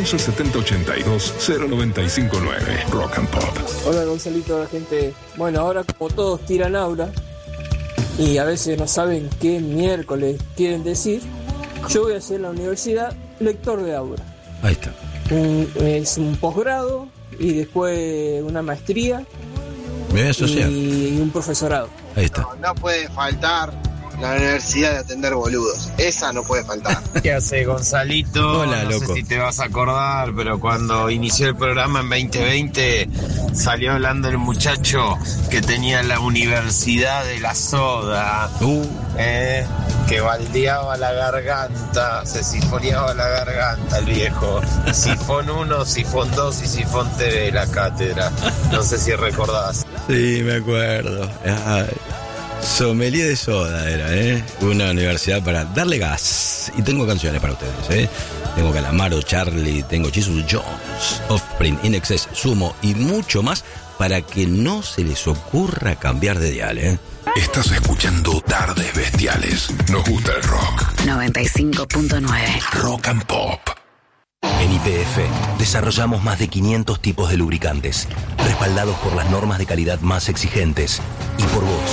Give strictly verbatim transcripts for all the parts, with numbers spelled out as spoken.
once setenta ochenta y dos cero noventa y cinco nueve. Rock and Pop. Hola Gonzalito, la gente. Bueno, ahora como todos tiran aura y a veces no saben qué miércoles quieren decir, yo voy a hacer la universidad lector de aura. Ahí está. Un, es un posgrado y después una maestría Me voy a asociar. y un profesorado. Ahí está. No, no puede faltar la universidad de atender boludos. Esa no puede faltar. ¿Qué hace Gonzalito? Hola, no loco. sé si te vas a acordar, pero cuando inició el programa en veinte veinte salió hablando el muchacho que tenía la Universidad de la Soda, Uh, ¿eh? Que baldeaba la garganta, se sifoneaba la garganta el viejo. Sifón uno, sifón dos y sifón tres de la cátedra. No sé si recordás. sí, me acuerdo. Ay. Sommelier de soda era, ¿eh? Una universidad para darle gas. Y tengo canciones para ustedes, ¿eh? Tengo Calamaro, Charlie, tengo Jesus Jones, Offspring, In Excess, Sumo y mucho más para que no se les ocurra cambiar de dial, ¿eh? Estás escuchando Tardes Bestiales. Nos gusta el rock. noventa y cinco punto nueve. Rock and Pop. En Y P F desarrollamos más de quinientos tipos de lubricantes, respaldados por las normas de calidad más exigentes y por vos.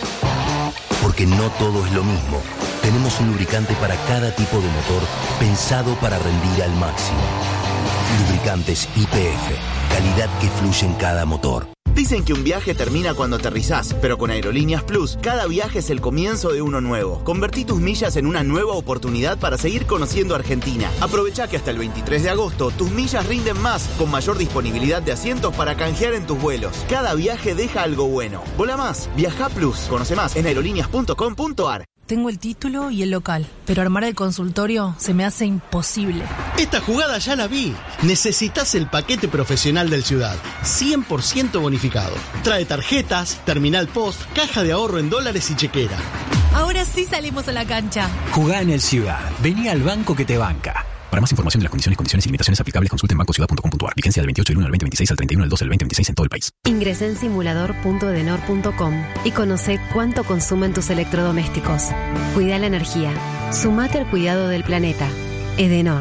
Porque no todo es lo mismo. Tenemos un lubricante para cada tipo de motor pensado para rendir al máximo. Lubricantes Y P F, calidad que fluye en cada motor. Dicen que un viaje termina cuando aterrizás, pero con Aerolíneas Plus, cada viaje es el comienzo de uno nuevo. Convertí tus millas en una nueva oportunidad para seguir conociendo Argentina. Aprovecha que hasta el veintitrés de agosto tus millas rinden más, con mayor disponibilidad de asientos para canjear en tus vuelos. Cada viaje deja algo bueno. Vola más, viaja Plus. Conoce más en aerolíneas punto com punto ar. Tengo el título y el local, pero armar el consultorio se me hace imposible. Esta jugada ya la vi. Necesitas el paquete profesional del Ciudad, cien por ciento bonificado. Trae tarjetas, terminal post, caja de ahorro en dólares y chequera. Ahora sí salimos a la cancha. Jugá en el Ciudad. Vení al banco que te banca. Para más información de las condiciones, condiciones y limitaciones aplicables, consulte en banco ciudad punto com punto ar. Vigencia del veintiocho del uno al veinte veintiséis al treinta y uno del dos del veinte veintiséis en todo el país. Ingresá en simulador punto edenor punto com y conoce cuánto consumen tus electrodomésticos. Cuida la energía. Sumate al cuidado del planeta. Edenor.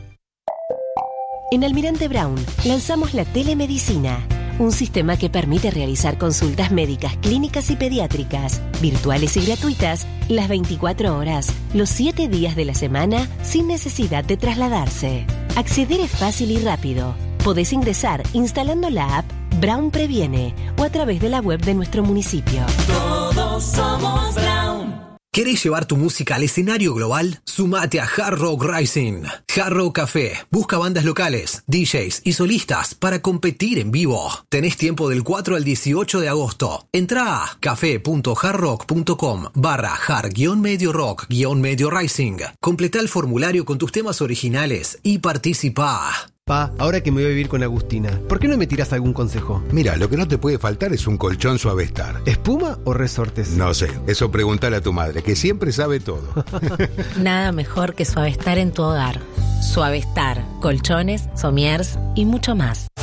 En Almirante Brown lanzamos la telemedicina, un sistema que permite realizar consultas médicas, clínicas y pediátricas, virtuales y gratuitas, las veinticuatro horas, los siete días de la semana, sin necesidad de trasladarse. Acceder es fácil y rápido. Podés ingresar instalando la app Brown Previene o a través de la web de nuestro municipio. Todos somos Brown. ¿Querés llevar tu música al escenario global? Sumate a Hard Rock Rising. Hard Rock Café busca bandas locales, D Js y solistas para competir en vivo. Tenés tiempo del cuatro al dieciocho de agosto. Entrá a café punto hardrock punto com barra hard-medio-rock-medio-rising. Completá el formulario con tus temas originales y participá. Pa, ahora que me voy a vivir con Agustina, ¿por qué no me tiras algún consejo? Mira, lo que no te puede faltar es un colchón Suavestar. ¿Espuma o resortes? No sé, eso pregúntale a tu madre, que siempre sabe todo. Nada mejor que Suavestar en tu hogar. Suavestar, colchones, somiers y mucho más.